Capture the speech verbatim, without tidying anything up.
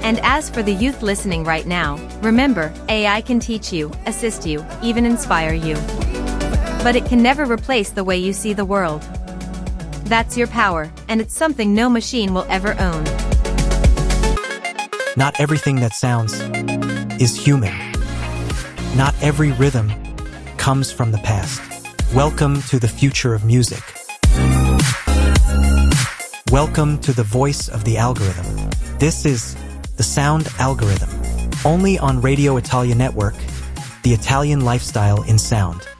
And as for the youth listening right now, remember, A I can teach you, assist you, even inspire you. But it can never replace the way you see the world. That's your power, and it's something no machine will ever own. Not everything that sounds is human. Not every rhythm comes from the past. Welcome to the future of music. Welcome to the voice of the algorithm. This is the Sound Algorithm, only on Radio Italia Network, the Italian lifestyle in sound.